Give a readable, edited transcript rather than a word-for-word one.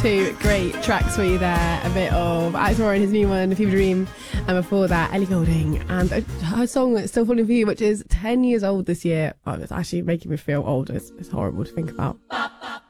Two great tracks for you there. A bit of Alex Warren, his new one, Fever Dream, and before that, Ellie Goulding, and her song Still Falling For You, which is 10 years old this year. Oh, it's actually making me feel old. It's horrible to think about.